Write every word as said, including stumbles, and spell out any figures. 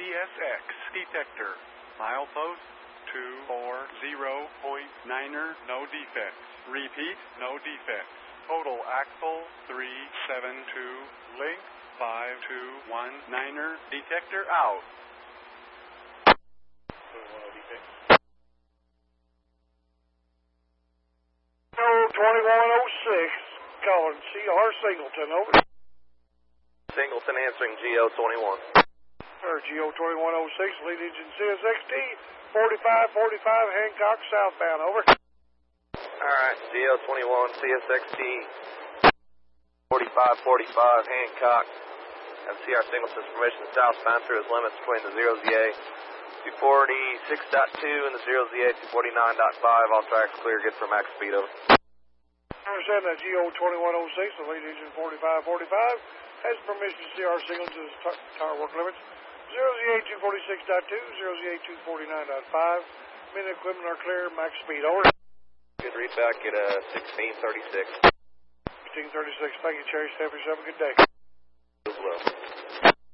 S X detector. Milepost two four zero point niner, no defects. Repeat, no defects. Total axle three seven two, length five two one, niner, detector out. twenty-one oh six, calling C R Singleton, over. Singleton answering G O twenty-one. Or G O twenty-one oh six, lead engine C S X T, forty-five forty-five, Hancock southbound, over. Alright, G O twenty-one, C S X T, forty-five forty-five, Hancock. Have C R Singleton's permission southbound through his limits between the zero Z A two forty-six point two and the zero Z A two forty-nine point five. All tracks clear, good for max speed, over. Understand that G O twenty-one oh six, the lead engine forty-five forty-five, has permission to C R Singleton's tire work limits zero Z A two forty-six point two, zero Z A two forty-nine point five. Men and equipment are clear, max speed, over. Good read back at uh, sixteen thirty-six. sixteen thirty-six, thank you, Cherry. Stay for yourself, a good day. As well.